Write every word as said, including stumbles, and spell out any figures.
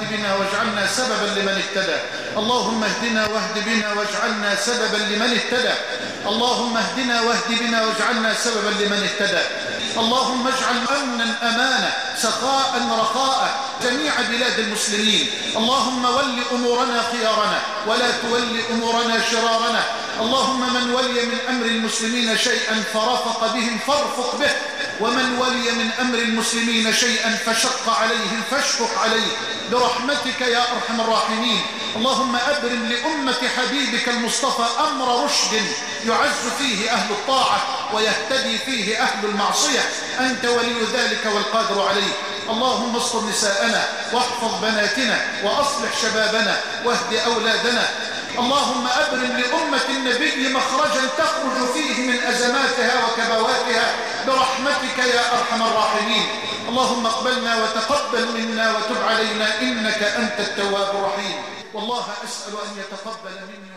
بنا واجعلنا سببا لمن اهتدى. اللهم اهدنا واهد بنا واجعلنا سببا لمن اهتدى. اللهم اهدنا واهد بنا واجعلنا سببا لمن اهتدى. اللهم اجعل أمنا أمانا سخاء رخاء جميع بلاد المسلمين. اللهم ول أمورنا خيارنا ولا تول أمورنا شرارنا. اللهم من ولي من أمر المسلمين شيئا فرفق بهم فارفق به، ومن ولي من أمر المسلمين شيئا فشق عليهم فاشفق عليه برحمتك يا أرحم الراحمين. اللهم أبرم لأمة حبيبك المصطفى أمر رشد يعز فيه أهل الطاعة ويهتدي فيه أهل المعصية. أنت ولي ذلك والقادر عليه. اللهم استر نساءنا واحفظ بناتنا وأصلح شبابنا واهد أولادنا. اللهم أبرم لأمة النبي مخرجا تخرج فيه من أزماتها وكبواتها برحمتك يا أرحم الراحمين. اللهم اقبلنا وتقبل منا وتب علينا إنك أنت التواب الرحيم. والله أسأل أن يتقبل مني